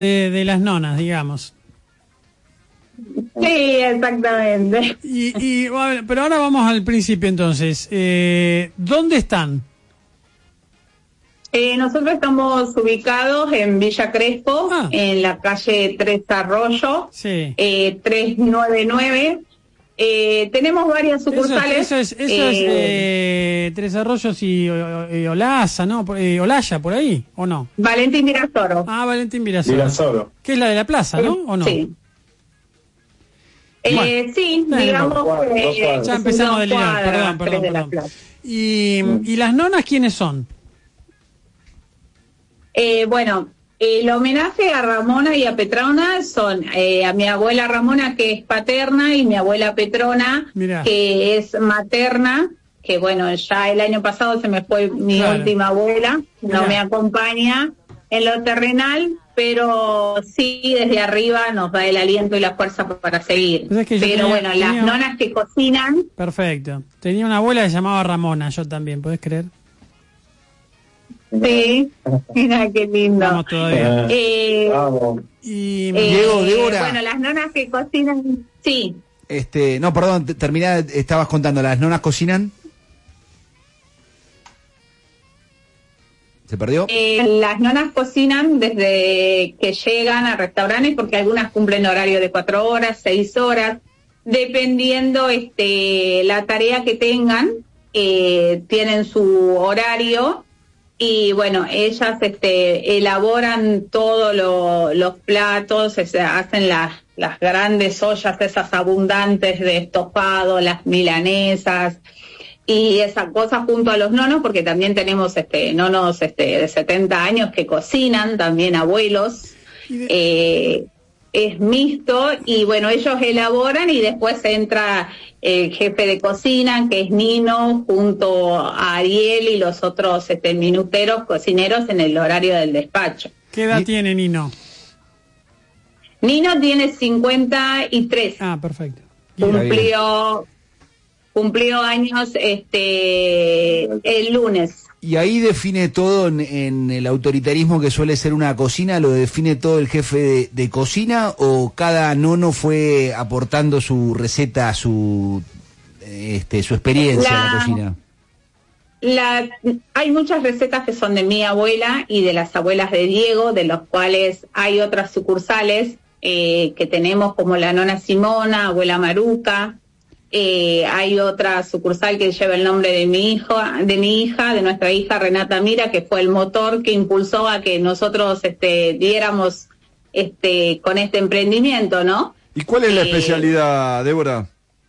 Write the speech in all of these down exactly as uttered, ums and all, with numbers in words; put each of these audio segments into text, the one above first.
de, de las nonas, digamos. Sí, exactamente. Y, y bueno, pero ahora vamos al principio entonces. Eh, ¿Dónde están? Eh, nosotros estamos ubicados en Villa Crespo, Ah. en la calle Tres Arroyo, Sí. eh, trescientos noventa y nueve. Eh, tenemos varias sucursales. Eso es, eso es, eso es eh, eh, Tres Arroyos y, y Olaza, ¿no? Por- eh, Olaya, por ahí, ¿o no? Valentín Mirasoro. Ah, Valentín Mirasoro. Mirasoro. Que es la de la plaza, ¿no? ¿O no? Sí. Eh, Bueno. sí, Bueno, digamos dos cuadras, que dos cuadras. Ya empezamos a dos delirar, cuadras, perdón, tres perdón, de la perdón. plaza. Y, ¿Y las nonas quiénes son? Eh, bueno, el homenaje a Ramona y a Petrona son eh, a mi abuela Ramona, que es paterna, y mi abuela Petrona, Mirá. que es materna, que bueno, ya el año pasado se me fue mi Claro. última abuela, no Mirá. me acompaña en lo terrenal, pero sí desde arriba nos da el aliento y la fuerza para seguir. Pues es que yo Pero tenía- bueno, tenía- las nonas que cocinan, Perfecto. Tenía una abuela que se llamaba Ramona, yo también, ¿podés creer? sí, mira qué lindo. Vamos todavía. Eh, Vamos. Y Eh, Diego, Débora. Bueno, las nonas que cocinan, sí. Este, no, perdón, te- terminá, estabas contando, ¿las nonas cocinan? ¿Se perdió? Eh, las nonas cocinan desde que llegan a restaurantes, porque algunas cumplen horario de cuatro horas, seis horas, dependiendo este la tarea que tengan, eh, tienen su horario. Y bueno, ellas este, elaboran todos lo, los platos, se hacen las, las grandes ollas esas abundantes de estofado, las milanesas y esas cosas junto a los nonos, porque también tenemos este nonos este, de setenta años que cocinan, también abuelos. Eh, es mixto y bueno, ellos elaboran y después entra el jefe de cocina, que es Nino, junto a Ariel y los otros este, minuteros cocineros en el horario del despacho. ¿qué edad Y- tiene Nino? Nino tiene cincuenta y tres, Ah, perfecto. cumplió cumplió años este el lunes. Y ahí define todo en, en el autoritarismo que suele ser una cocina, ¿lo define todo el jefe de, de cocina o cada nono fue aportando su receta, su este su experiencia en la La- cocina? La, hay muchas recetas que son de mi abuela y de las abuelas de Diego, de los cuales hay otras sucursales eh, que tenemos, como la nona Simona, abuela Maruca. Eh, hay otra sucursal que lleva el nombre de mi hijo, de mi hija, de nuestra hija Renata Mira, que fue el motor que impulsó a que nosotros este, diéramos este, con este emprendimiento, ¿no? ¿Y cuál es la Eh, especialidad, Débora?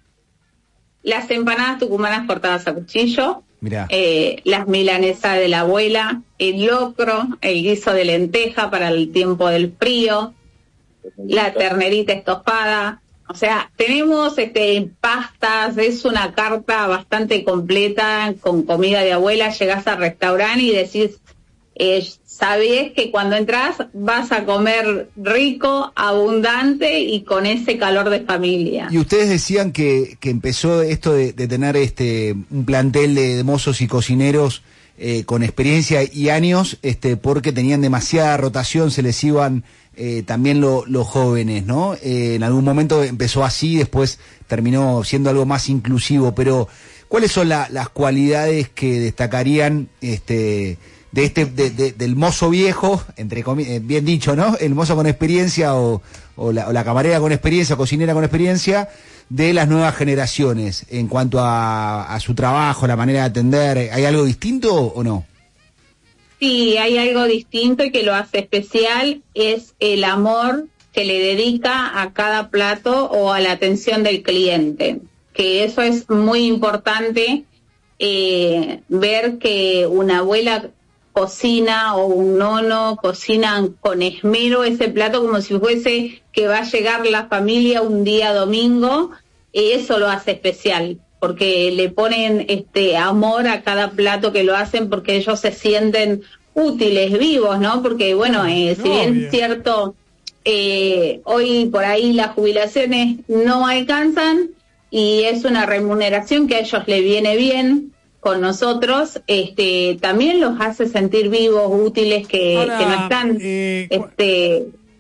Las empanadas tucumanas cortadas a cuchillo, Mirá. eh, las milanesas de la abuela, el locro, el guiso de lenteja para el tiempo del frío, la ternerita estofada. O sea, tenemos este pastas, es una carta bastante completa con comida de abuela. Llegás al restaurante y decís, eh, sabés que cuando entras vas a comer rico, abundante y con ese calor de familia. Y ustedes decían que, que empezó esto de, de tener este un plantel de, de mozos y cocineros eh, con experiencia y años, este porque tenían demasiada rotación, se les iban eh, también lo- los jóvenes, ¿no? Eh, en algún momento empezó así, después terminó siendo algo más inclusivo, pero ¿cuáles son la- las cualidades que destacarían este de este de, de- del mozo viejo, entre comi- eh, bien dicho, ¿no? El mozo con experiencia o, o, la, o la camarera con experiencia, cocinera con experiencia, de las nuevas generaciones en cuanto a, a su trabajo, la manera de atender? ¿Hay algo distinto o no? Sí, hay algo distinto y que lo hace especial, es el amor que le dedica a cada plato o a la atención del cliente, que eso es muy importante, eh, ver que una abuela cocina o un nono cocinan con esmero ese plato como si fuese que va a llegar la familia un día domingo, y eso lo hace especial, porque le ponen este amor a cada plato que lo hacen, porque ellos se sienten útiles, vivos, ¿no? Porque bueno, eh, si bien Obvio. es cierto, eh, hoy por ahí las jubilaciones no alcanzan y es una remuneración que a ellos les viene bien con nosotros, este también los hace sentir vivos, útiles, que, Ahora, que no están eh, cu- este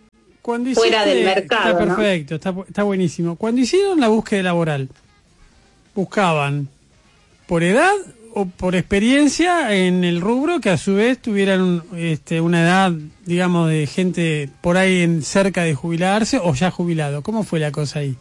Cuando fuera hiciste, del mercado. está perfecto, ¿no? está, está buenísimo. Cuando hicieron la búsqueda laboral, ¿buscaban por edad o por experiencia en el rubro, que a su vez tuvieran este, una edad, digamos, de gente por ahí en cerca de jubilarse o ya jubilado? ¿Cómo fue la cosa ahí?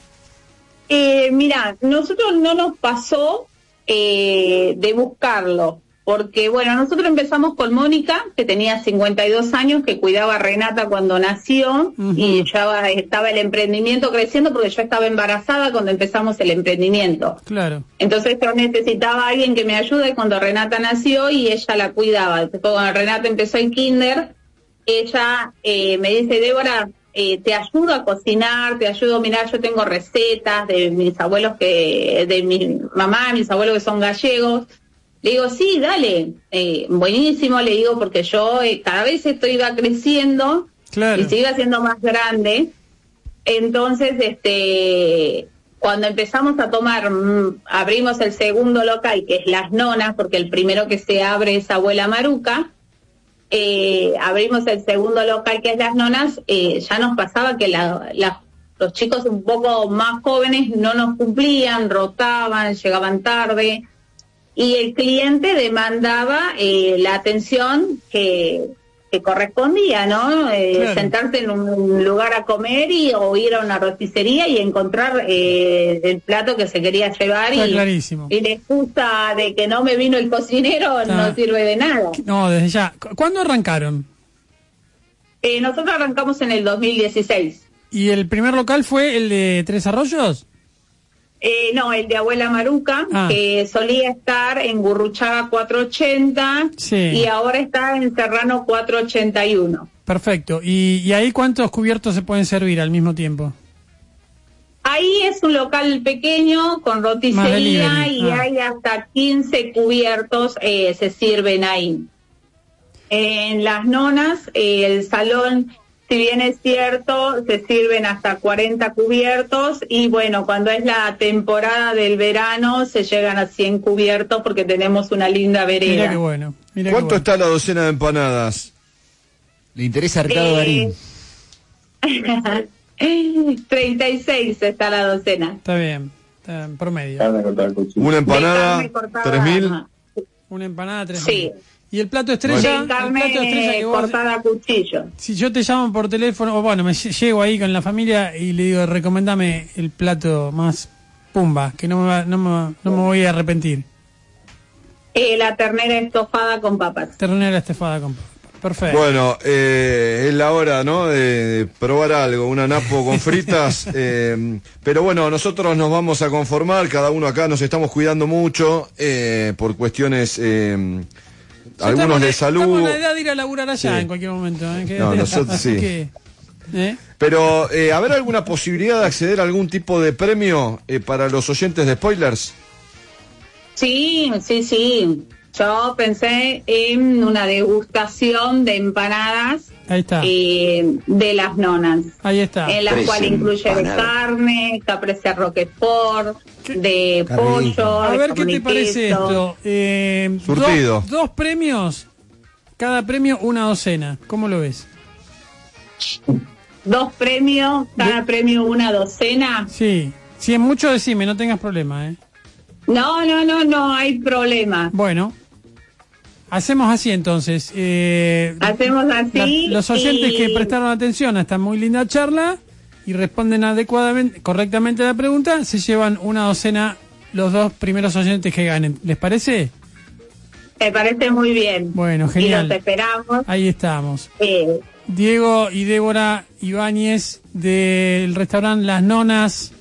Eh, mira, nosotros no nos pasó eh, de buscarlo, porque bueno, nosotros empezamos con Mónica, que tenía cincuenta y dos años, que cuidaba a Renata cuando nació, uh-huh. y ya estaba el emprendimiento creciendo, porque yo estaba embarazada cuando empezamos el emprendimiento. Claro. Entonces yo necesitaba a alguien que me ayude cuando Renata nació y ella la cuidaba. Después, cuando Renata empezó en kinder, ella eh, me dice, Débora, eh, te ayudo a cocinar, te ayudo, mirá, yo tengo recetas de mis abuelos, que de mi mamá, mis abuelos que son gallegos. Le digo, sí, dale, eh, buenísimo, le digo, porque yo eh, cada vez esto iba creciendo, claro, y se iba haciendo más grande. Entonces, este, cuando empezamos a tomar, mmm, abrimos el segundo local, que es Las Nonas, porque el primero que se abre es Abuela Maruca, eh, abrimos el segundo local, que es Las Nonas, eh, ya nos pasaba que la, la, los chicos un poco más jóvenes no nos cumplían, rotaban, llegaban tarde, y el cliente demandaba eh, la atención que, que correspondía, ¿no? Eh, claro. Sentarse en un lugar a comer y o ir a una roticería y encontrar eh, el plato que se quería llevar. Está y, clarísimo. Y la excusa de que no me vino el cocinero Está. no sirve de nada. No, desde ya. ¿Cuándo arrancaron? Eh, nosotros arrancamos en el dos mil dieciséis. ¿Y el primer local fue el de Tres Arroyos? Eh, no, el de Abuela Maruca, ah. que solía estar en Gurruchaga cuatrocientos ochenta, sí, y ahora está en Serrano cuatrocientos ochenta y uno. Perfecto. ¿Y, y ahí cuántos cubiertos se pueden servir al mismo tiempo? Ahí es un local pequeño con roticería y ah. hay hasta quince cubiertos eh, se sirven ahí. En Las Nonas, eh, el salón, si bien es cierto, se sirven hasta cuarenta cubiertos y bueno, cuando es la temporada del verano se llegan a cien cubiertos porque tenemos una linda vereda. Mira qué bueno. Mira ¿Cuánto qué bueno. está la docena de empanadas? Le interesa a Ricardo eh... Darín. treinta y seis está la docena. Está bien, está en promedio. Una empanada, tres mil. Una empanada, tres mil. Sí. ¿Y el plato estrella? De carne el plato estrella que vos, cortada a cuchillo. Si yo te llamo por teléfono, o bueno, me llego ahí con la familia y le digo, recomendame el plato más pumba, que no me, va, no me, no me voy a arrepentir. Eh, la ternera estofada con papas. Ternera estofada con papas. Perfecto. Bueno, eh, es la hora, ¿no?, de, de probar algo, una napo con fritas. eh, pero bueno, nosotros nos vamos a conformar, cada uno acá nos estamos cuidando mucho eh, por cuestiones... Eh, algunos de salud. Estamos en la edad de ir a laburar allá, sí, en cualquier momento. ¿eh? Que, no, nosotros sí. Que, ¿eh? Pero, eh, ¿habrá alguna posibilidad de acceder a algún tipo de premio eh, para los oyentes de Spoilers? Sí, sí, sí. Yo pensé en una degustación de empanadas. Ahí está. Eh, de Las Nonas. Ahí está. En la Tres cual incluye de empanadas. carne, caprese roquefort, de Qué pollo. rico. A de ver qué te jamón y parece queso. esto. Eh, Surtido. Dos, dos premios, cada premio una docena. ¿Cómo lo ves? Dos premios, cada De- premio una docena. Sí. Si es mucho, decime, no tengas problema, ¿eh? No, no, no, no hay problema. Bueno. Hacemos así entonces. Eh, Hacemos así. la- los oyentes y- que prestaron atención a esta muy linda charla y responden adecuadamente, correctamente a la pregunta, se llevan una docena los dos primeros oyentes que ganen. ¿Les parece? Me parece muy bien. Bueno, Y genial. los esperamos. Ahí estamos. Eh, Diego y Débora Ibáñez del restaurante Las Nonas